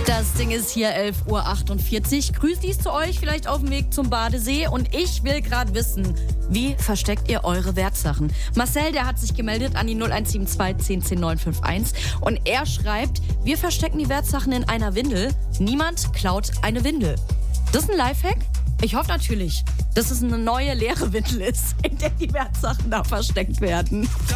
Das Ding ist hier 11:48 Uhr. Grüßis zu euch, vielleicht auf dem Weg zum Badesee. Und ich will gerade wissen, wie versteckt ihr eure Wertsachen? Marcel, der hat sich gemeldet an die 0172 10 10 951. Und er schreibt, wir verstecken die Wertsachen in einer Windel. Niemand klaut eine Windel. Das ist ein Lifehack? Ich hoffe natürlich, dass es eine neue leere Windel ist, in der die Wertsachen da versteckt werden.